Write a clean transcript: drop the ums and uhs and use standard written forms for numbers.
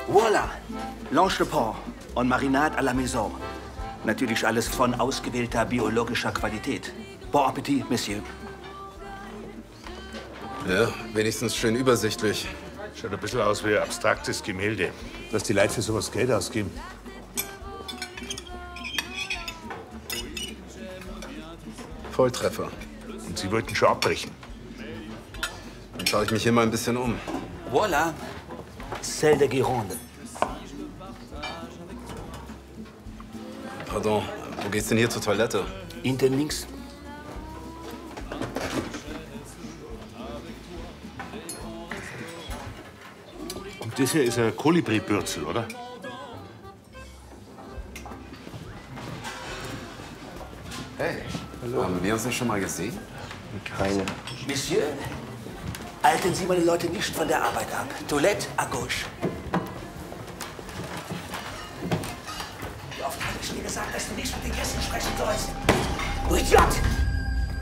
Voilà. Lange de porc und Marinade à la maison. Natürlich alles von ausgewählter biologischer Qualität. Bon Appetit, Monsieur. Ja, wenigstens schön übersichtlich. Schaut ein bisschen aus wie ein abstraktes Gemälde. Dass die Leute für sowas Geld ausgeben. Volltreffer. Und Sie wollten schon abbrechen. Dann schaue ich mich hier mal ein bisschen um. Voilà. Celle de Gironde. Pardon, wo geht's denn hier zur Toilette? Hinten links. Und das hier ist ein Kolibri-Bürzel, oder? Hey, haben wir uns nicht schon mal gesehen? Keine. Monsieur, halten Sie meine Leute nicht von der Arbeit ab. Toilette à gauche. Wie oft habe ich dir gesagt, dass du nicht mit den Gästen sprechen sollst? Du Idiot!